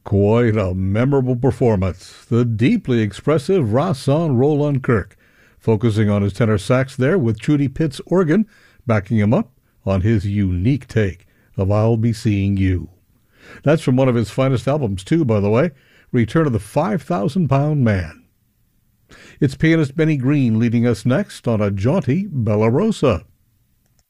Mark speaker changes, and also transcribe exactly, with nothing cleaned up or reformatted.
Speaker 1: Quite a memorable performance. The deeply expressive Rahsaan Roland Kirk, focusing on his tenor sax there with Trudy Pitt's organ, backing him up on his unique take of I'll Be Seeing You. That's from one of his finest albums too, by the way, Return of the five thousand pound Man. It's pianist Benny Green leading us next on a jaunty Bella Rosa.